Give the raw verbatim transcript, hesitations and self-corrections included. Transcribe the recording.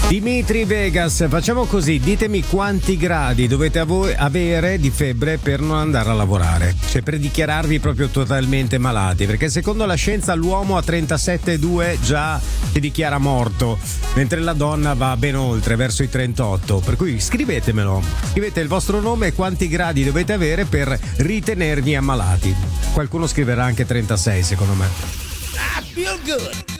Dimitri Vegas, facciamo così, ditemi quanti gradi dovete avo- avere di febbre per non andare a lavorare, cioè per dichiararvi proprio totalmente malati, perché secondo la scienza l'uomo a trentasette virgola due già si dichiara morto, mentre la donna va ben oltre, verso i trentotto, per cui scrivetemelo, scrivete il vostro nome e quanti gradi dovete avere per ritenervi ammalati. Qualcuno scriverà anche trentasei secondo me. I feel good.